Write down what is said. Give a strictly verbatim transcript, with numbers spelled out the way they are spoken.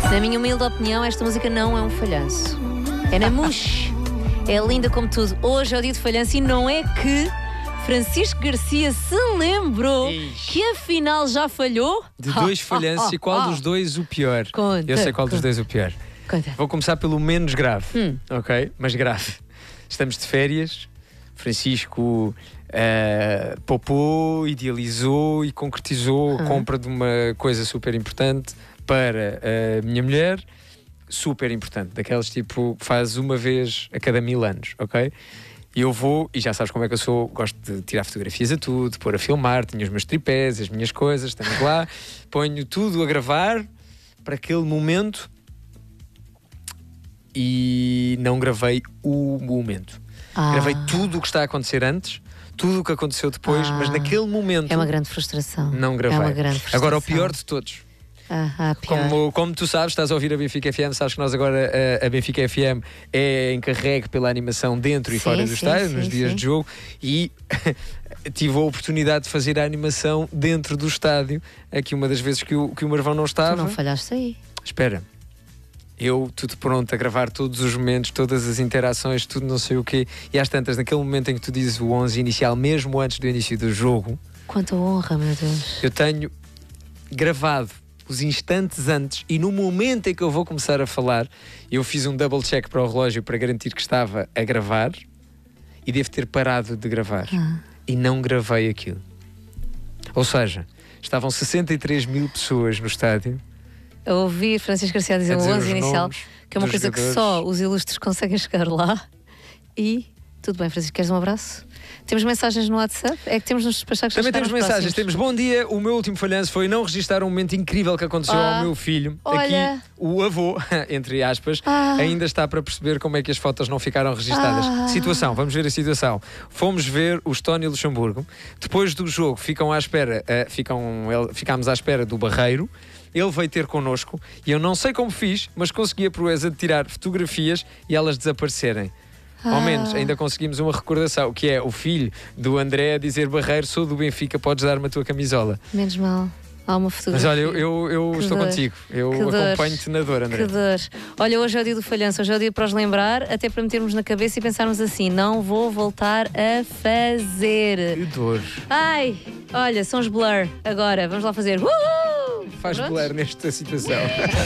Na minha humilde opinião, esta música não é um falhanço. É na mousse. É linda como tudo. Hoje é o dia de falhanço e não é que Francisco Garcia se lembrou Ixi. que afinal já falhou? De dois falhanços e qual dos dois o pior? Conta, Eu sei qual conta. dos dois o pior. Conta. Vou começar pelo menos grave, Hum. ok? Mas grave. Estamos de férias. Francisco uh, poupou, idealizou e concretizou a compra de uma coisa super importante para a minha mulher. Super importante. Daquelas tipo que faz uma vez a cada mil anos, ok? E eu vou, e já sabes como é que eu sou, gosto de tirar fotografias a tudo, pôr a filmar, tenho os meus tripés, as minhas coisas, estamos lá, ponho tudo a gravar para aquele momento e não gravei o momento. Ah. Gravei tudo o que está a acontecer antes, tudo o que aconteceu depois, Ah. mas naquele momento É uma grande frustração. não gravei. É uma grande frustração. Agora, o pior de todos. Ah, ah, pior. Como, como tu sabes, estás a ouvir a Benfica F M, sabes que nós agora, a, a Benfica F M é encarregue pela animação dentro e Sim, fora do sim, estádio, sim, nos dias sim. de jogo, e tive a oportunidade de fazer a animação dentro do estádio, aqui uma das vezes que o, que o Marvão não estava. Tu não falhaste aí. Espera, eu tudo pronto a gravar todos os momentos, todas as interações, tudo não sei o quê, e às tantas, naquele momento em que tu dizes o onze inicial, mesmo antes do início do jogo, Quanta honra, meu Deus. eu tenho gravado os instantes antes e no momento em que eu vou começar a falar, eu fiz um double check para o relógio para garantir que estava a gravar e devo ter parado de gravar. Ah. E não gravei aquilo. Ou seja, estavam sessenta e três mil pessoas no estádio. A ouvir Francisco Garcia dizer A o dizer onze os inicial, nomes que é uma dos coisa que jogadores. só os ilustres conseguem chegar lá. E tudo bem, Francisco, queres um abraço? Temos mensagens no WhatsApp? É que temos nos despachar que já Também temos chegaram os mensagens, próximos. temos bom dia. O meu último falhanço foi não registrar um momento incrível que aconteceu Ah, ao meu filho. olha. Aqui, o avô, entre aspas, Ah. ainda está para perceber como é que as fotos não ficaram registadas. Ah. Situação, vamos ver a situação. Fomos ver o Estónia e Luxemburgo. Depois do jogo, ficam à espera, uh, ficam, ele- ficámos à espera do Barreiro. Ele veio ter connosco e eu não sei como fiz, mas consegui a proeza de tirar fotografias e elas desaparecerem. Ao Ah. menos ainda conseguimos uma recordação, que é o filho do André a dizer: Barreiro, sou do Benfica, podes dar-me a tua camisola. Menos mal. Há uma Mas fotografia. olha, eu, eu, eu Que estou dor. contigo. Eu Que dor. acompanho-te na dor, André. Que dor. Olha, hoje é o dia do falhanço, hoje é o dia para os lembrar, até para metermos na cabeça e pensarmos assim: não vou voltar a fazer. Que dor. Ai, olha, são os Blur. Agora, vamos lá fazer. Uhul! Faz Prontos? blur nesta situação.